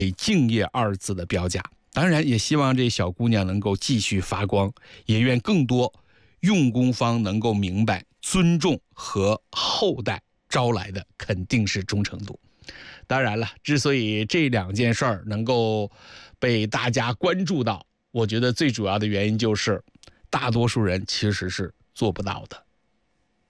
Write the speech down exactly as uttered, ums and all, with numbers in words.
敬业二字的标价。当然也希望这小姑娘能够继续发光，也愿更多用工方能够明白尊重和后代招来的肯定是忠诚度。当然了，之所以这两件事儿能够被大家关注到，我觉得最主要的原因就是大多数人其实是做不到的。